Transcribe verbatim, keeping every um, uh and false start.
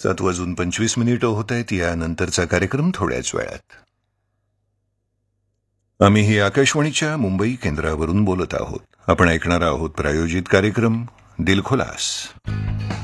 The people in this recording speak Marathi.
सात वाजून पंचवीस मिनिटं होत आहेत. यानंतरचा कार्यक्रम थोड्याच वेळात. आम्ही ही आकाशवाणीच्या मुंबई केंद्रावरून बोलत आहोत. आपण ऐकणार आहोत प्रायोजित कार्यक्रम दिलखुलास.